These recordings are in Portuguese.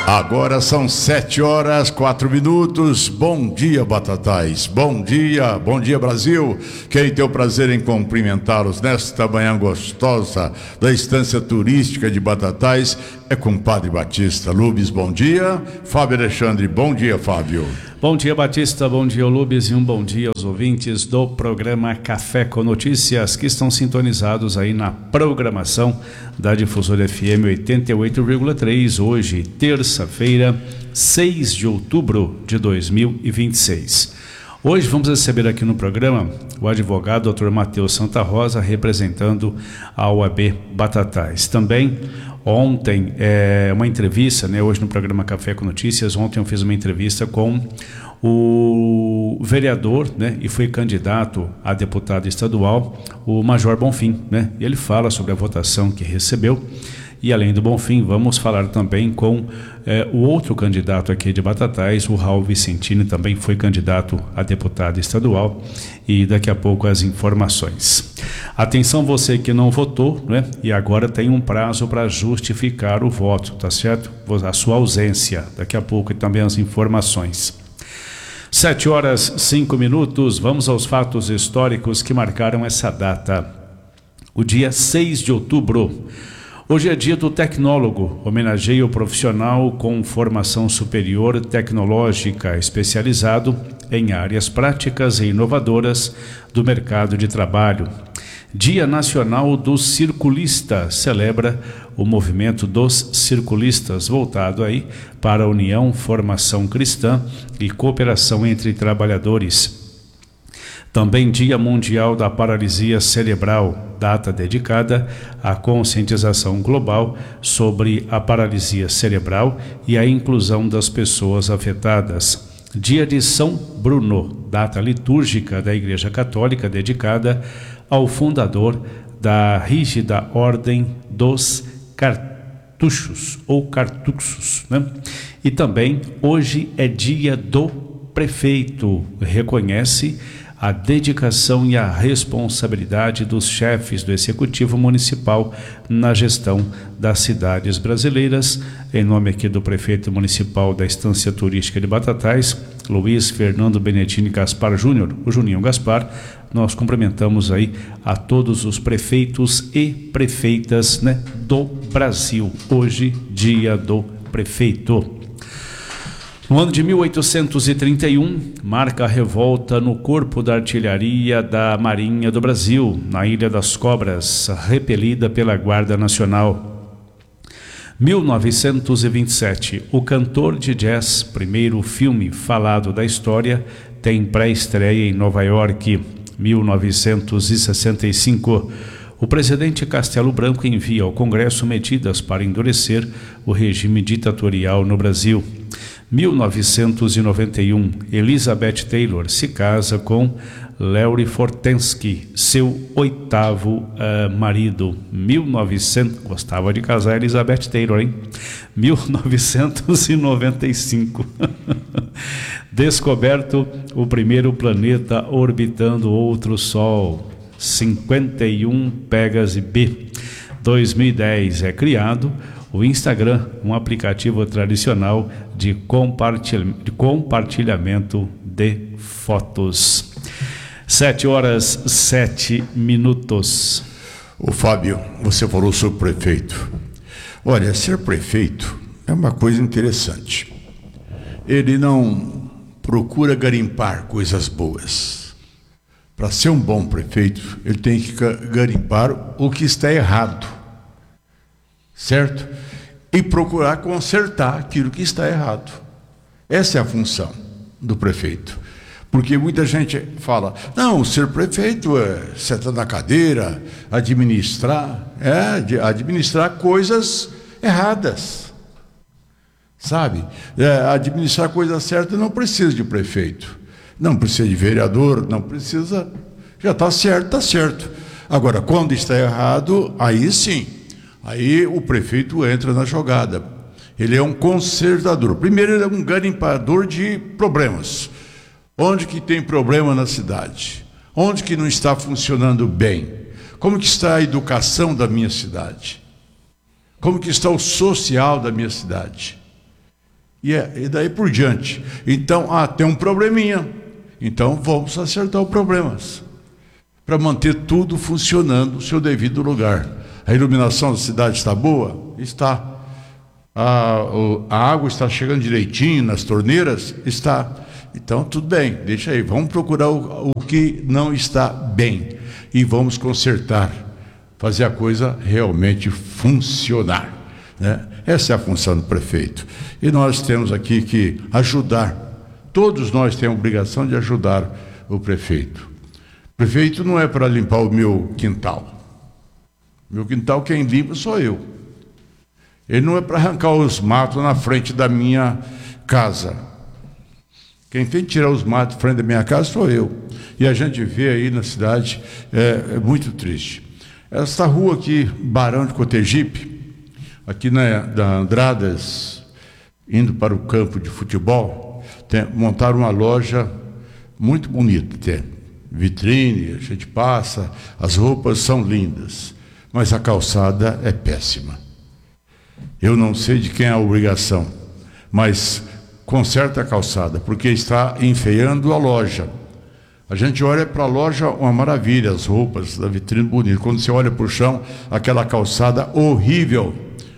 Agora são 7h04. Bom dia, Batatais. Bom dia, Brasil. Quem tem o prazer em cumprimentá-los nesta manhã gostosa da estância turística de Batatais é compadre Batista. Lubes, bom dia. Fábio Alexandre, bom dia, Fábio. Bom dia, Batista, bom dia, Lubes, e um bom dia aos ouvintes do programa Café com Notícias, que estão sintonizados aí na programação da Difusora FM 88,3, hoje, terça-feira, 6 de outubro de 2026. Hoje vamos receber aqui no programa o advogado Dr. Matheus Santa Rosa, representando a OAB Batatais. Também ontem, uma entrevista, hoje no programa Café com Notícias, ontem eu fiz uma entrevista com o vereador, e foi candidato a deputado estadual, o Major Bonfim, e ele fala sobre a votação que recebeu. E além do Bonfim, vamos falar também com o outro candidato aqui de Batatais, o Raul Vicentini, também foi candidato a deputado estadual, e daqui a pouco as informações. Atenção você que não votou, e agora tem um prazo para justificar o voto, tá certo? A sua ausência, daqui a pouco, e também as informações. 7h05, vamos aos fatos históricos que marcaram essa data. O dia 6 de outubro. Hoje é dia do tecnólogo, homenageia o profissional com formação superior tecnológica especializado em áreas práticas e inovadoras do mercado de trabalho. Dia Nacional do Circulista, celebra o movimento dos circulistas, voltado aí para a união, formação cristã e cooperação entre trabalhadores. Também Dia Mundial da Paralisia Cerebral, data dedicada à conscientização global sobre a paralisia cerebral e a inclusão das pessoas afetadas. Dia de São Bruno, data litúrgica da Igreja Católica dedicada ao fundador da rígida Ordem dos Cartuchos, ou Cartuxos, E também hoje é dia do prefeito, reconhece a dedicação e a responsabilidade dos chefes do Executivo Municipal na gestão das cidades brasileiras. Em nome aqui do prefeito municipal da Estância Turística de Batatais, Luiz Fernando Benedini Gaspar Júnior, o Juninho Gaspar, nós cumprimentamos aí a todos os prefeitos e prefeitas, do Brasil. Hoje, dia do prefeito. No ano de 1831, marca a revolta no Corpo da Artilharia da Marinha do Brasil, na Ilha das Cobras, repelida pela Guarda Nacional. 1927, o cantor de jazz, primeiro filme falado da história, tem pré-estreia em Nova York. 1965, o presidente Castelo Branco envia ao Congresso medidas para endurecer o regime ditatorial no Brasil. 1991, Elizabeth Taylor se casa com Larry Fortensky, seu oitavo marido. Gostava de casar Elizabeth Taylor, hein? 1995. Descoberto o primeiro planeta orbitando outro Sol. 51 Pégase B. 2010 é criado o Instagram, um aplicativo tradicional de compartilhamento de fotos. 7h07. Ô Fábio, você falou sobre prefeito. Olha, ser prefeito é uma coisa interessante. Ele não procura garimpar coisas boas. Para ser um bom prefeito, ele tem que garimpar o que está errado, certo? E procurar consertar aquilo que está errado. Essa é a função do prefeito. Porque muita gente fala, não, ser prefeito é sentar na cadeira, administrar coisas erradas, sabe? Administrar coisas certas não precisa de prefeito, não precisa de vereador, não precisa, já está certo. Agora, quando está errado, aí sim, aí o prefeito entra na jogada. Ele é um consertador. Primeiro, ele é um garimpador de problemas. Onde que tem problema na cidade? Onde que não está funcionando bem? Como que está a educação da minha cidade? Como que está o social da minha cidade? E daí por diante. Então, tem um probleminha. Então, vamos acertar os problemas. Para manter tudo funcionando no seu devido lugar. A iluminação da cidade está boa? Está. A água está chegando direitinho nas torneiras? Está. Então, tudo bem, deixa aí. Vamos procurar o que não está bem. E vamos consertar. Fazer a coisa realmente funcionar. Né? Essa é a função do prefeito. E nós temos aqui que ajudar. Todos nós temos a obrigação de ajudar o prefeito. O prefeito não é para limpar o meu quintal. Meu quintal quem limpa sou eu. Ele não é para arrancar os matos na frente da minha casa. Quem tem que tirar os matos da frente da minha casa sou eu. E a gente vê aí na cidade, é muito triste. Essa rua aqui, Barão de Cotegipe, aqui da Andradas, indo para o campo de futebol, montaram uma loja muito bonita, tem vitrine, a gente passa, as roupas são lindas, mas a calçada é péssima. Eu não sei de quem é a obrigação, mas conserta a calçada, porque está enfeiando a loja. A gente olha para a loja, uma maravilha, as roupas da vitrine bonita. Quando você olha para o chão, aquela calçada horrível.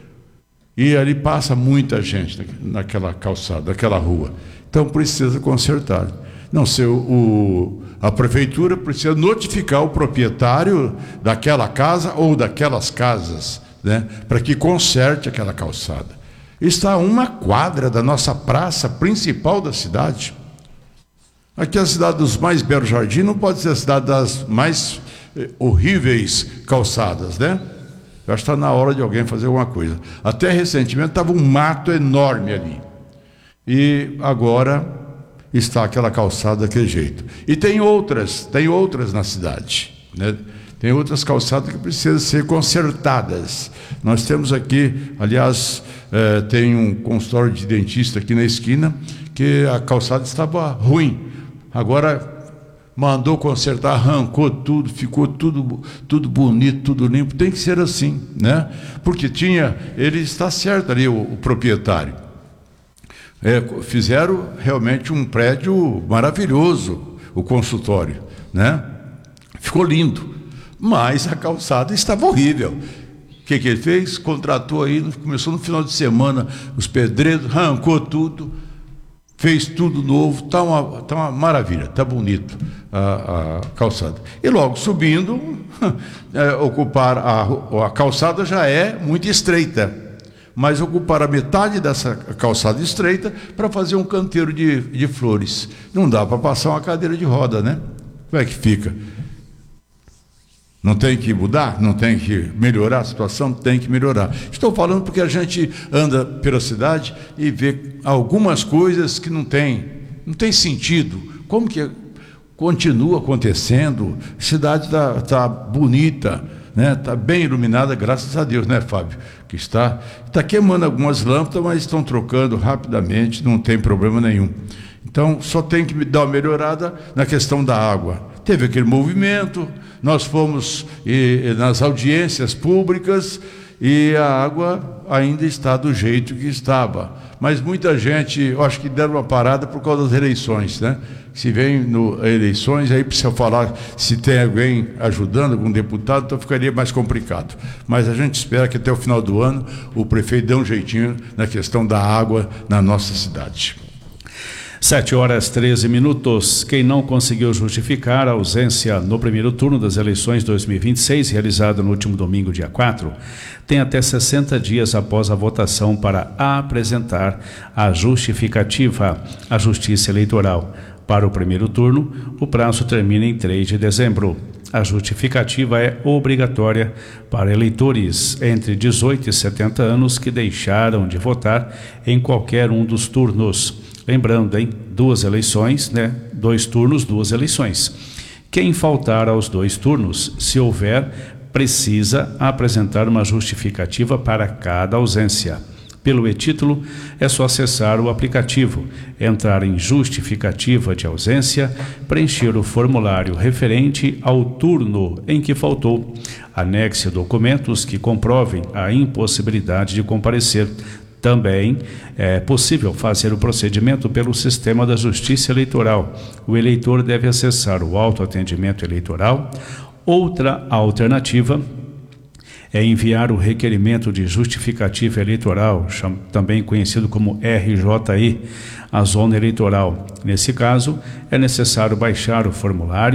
E ali passa muita gente naquela calçada, naquela rua. Então precisa consertar. Não, a prefeitura precisa notificar o proprietário daquela casa ou daquelas casas, né, para que conserte aquela calçada. Está a uma quadra da nossa praça principal da cidade. Aqui é a cidade dos mais belos jardins, não pode ser a cidade das mais horríveis calçadas, né? Eu acho que está na hora de alguém fazer alguma coisa. Até recentemente estava um mato enorme ali. E agora está aquela calçada daquele jeito. E tem outras na cidade, né? Tem outras calçadas que precisam ser consertadas. Nós temos aqui, aliás, tem um consultório de dentista aqui na esquina, que a calçada estava ruim. Agora mandou consertar, arrancou tudo, ficou tudo bonito, tudo limpo. Tem que ser assim, né? Porque ele está certo ali, o proprietário. Fizeram realmente um prédio maravilhoso, o consultório, né? Ficou lindo, mas a calçada estava horrível. O que ele fez? Contratou aí, começou no final de semana, os pedreiros, arrancou tudo, fez tudo novo, tá uma maravilha, tá bonito a calçada. E logo subindo, ocupar a calçada já é muito estreita, mas ocupar a metade dessa calçada estreita para fazer um canteiro de flores. Não dá para passar uma cadeira de roda, né? Como é que fica? Não tem que mudar? Não tem que melhorar a situação? Tem que melhorar. Estou falando porque a gente anda pela cidade e vê algumas coisas que não tem sentido. Como que continua acontecendo? A cidade está bonita, né? Está bem iluminada, graças a Deus, né, Fábio? Que está queimando algumas lâmpadas, mas estão trocando rapidamente, não tem problema nenhum. Então, só tem que dar uma melhorada na questão da água. Teve aquele movimento, nós fomos nas audiências públicas e a água ainda está do jeito que estava. Mas muita gente, eu acho que deram uma parada por causa das eleições, né? Se vem eleições, aí precisa falar se tem alguém ajudando, algum deputado, então ficaria mais complicado. Mas a gente espera que até o final do ano o prefeito dê um jeitinho na questão da água na nossa cidade. 7h13. Quem não conseguiu justificar a ausência no primeiro turno das eleições 2026, realizado no último domingo, dia 4, tem até 60 dias após a votação para apresentar a justificativa à Justiça Eleitoral. Para o primeiro turno, o prazo termina em 3 de dezembro. A justificativa é obrigatória para eleitores entre 18 e 70 anos que deixaram de votar em qualquer um dos turnos. Lembrando, 2 eleições, né? 2 turnos, 2 eleições. Quem faltar aos 2 turnos, se houver, precisa apresentar uma justificativa para cada ausência. Pelo e-título, é só acessar o aplicativo, entrar em justificativa de ausência, preencher o formulário referente ao turno em que faltou, anexe documentos que comprovem a impossibilidade de comparecer. Também é possível fazer o procedimento pelo sistema da Justiça Eleitoral. O eleitor deve acessar o autoatendimento eleitoral. Outra alternativa é enviar o requerimento de justificativa eleitoral, também conhecido como RJE, à zona eleitoral. Nesse caso, é necessário baixar o formulário